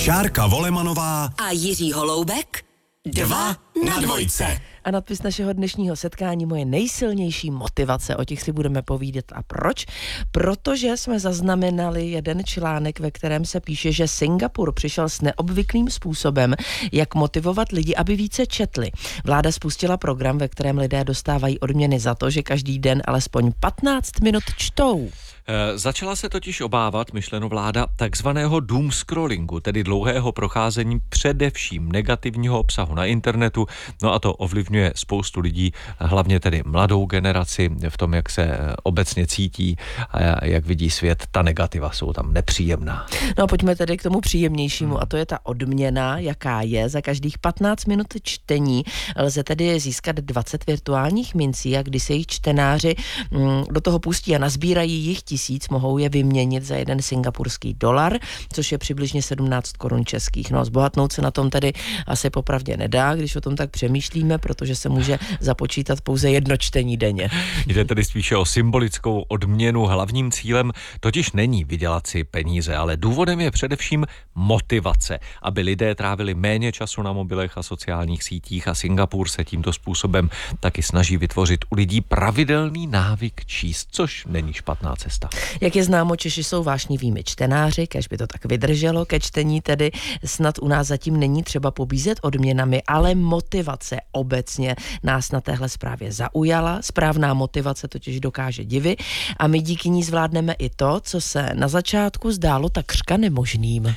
Šárka Volemanová a Jiří Holoubek 2 na 2. A nadpis našeho dnešního setkání: moje nejsilnější motivace. O těch si budeme povídat. A proč? Protože jsme zaznamenali jeden článek, ve kterém se píše, že Singapur přišel s neobvyklým způsobem, jak motivovat lidi, aby více četli. Vláda spustila program, ve kterém lidé dostávají odměny za to, že každý den alespoň 15 minut čtou. Začala se totiž obávat, myšleno vláda, takzvaného doom scrollingu, tedy dlouhého procházení především negativního obsahu na internetu. No a to ovlivňuje spoustu lidí, hlavně tedy mladou generaci, v tom, jak se obecně cítí a jak vidí svět. Ta negativa jsou tam nepříjemná. No a pojďme tedy k tomu příjemnějšímu, a to je ta odměna, jaká je. Za každých 15 minut čtení lze tedy získat 20 virtuálních mincí, a když se jejich čtenáři do toho pustí a nazbírají jich 1000, mohou je vyměnit za $1 singapurský, což je přibližně 17 korun českých. No a zbohatnout se na tom tedy asi popravdě nedá, když o tom tak přemýšlíme, protože se může započítat pouze jedno čtení denně. Jde tedy spíše o symbolickou odměnu. Hlavním cílem totiž není vydělat si peníze, ale důvodem je především motivace, aby lidé trávili méně času na mobilech a sociálních sítích, a Singapur se tímto způsobem taky snaží vytvořit u lidí pravidelný návyk číst, což není špatná cesta. Jak je známo, Češi jsou vášnivými čtenáři, kež by to tak vydrželo. Ke čtení tedy snad u nás zatím není třeba pobízet odměnami, ale motivace obecně nás na téhle zprávě zaujala. Správná motivace totiž dokáže divy a my díky ní zvládneme i to, co se na začátku zdálo takřka nemožným.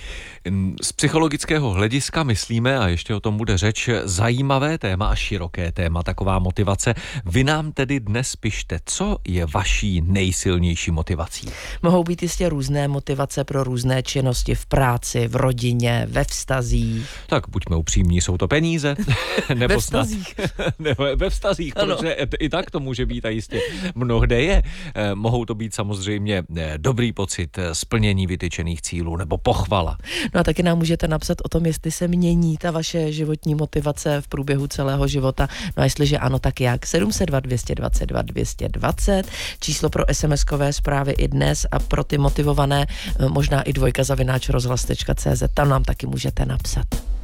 Z psychologického hlediska myslíme, a ještě o tom bude řeč, zajímavé téma a široké téma, taková motivace. Vy nám tedy dnes pište, co je vaší nejsilnější motivací. Mohou být jistě různé motivace pro různé činnosti v práci, v rodině, ve vztazích. Tak buďme upřímní, jsou to peníze? Nebo ve vztazích. Nebo ve vztazích, protože i tak to může být a jistě mnohde je. Mohou to být samozřejmě dobrý pocit, splnění vytyčených cílů nebo pochvala. No a taky nám můžete napsat o tom, jestli se mění ta vaše životní motivace v průběhu celého života. No a jestliže ano, tak jak? 702 222 220, číslo pro SMS-kové zprávy i dnes, a pro ty motivované možná i 2@rozhlas.cz, tam nám taky můžete napsat.